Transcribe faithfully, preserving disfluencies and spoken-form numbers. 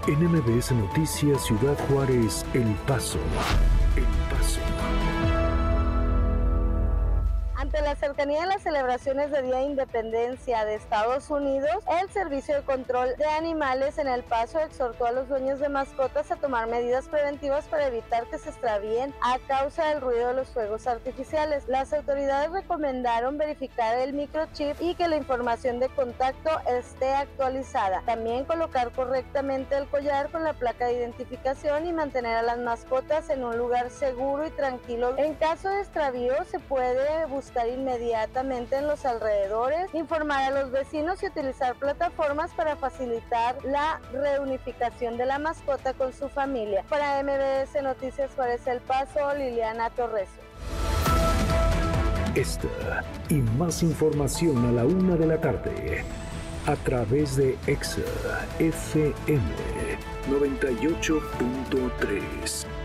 En M B S Noticias Ciudad Juárez, El Paso. El Paso. Ante la cercanía de las celebraciones de Día de Independencia de Estados Unidos, el Servicio de Control de Animales en El Paso exhortó a los dueños de mascotas a tomar medidas preventivas para evitar que se extravíen a causa del ruido de los fuegos artificiales. Las autoridades recomendaron verificar el microchip y que la información de contacto esté actualizada. También colocar correctamente el collar con la placa de identificación y mantener a las mascotas en un lugar seguro y tranquilo. En caso de extravío, se puede buscar inmediatamente en los alrededores, informar a los vecinos y utilizar plataformas para facilitar la reunificación de la mascota con su familia. Para M B S Noticias Juárez El Paso, Liliana Torres. Esta y más información a la una de la tarde a través de Exa F M noventa y ocho punto tres.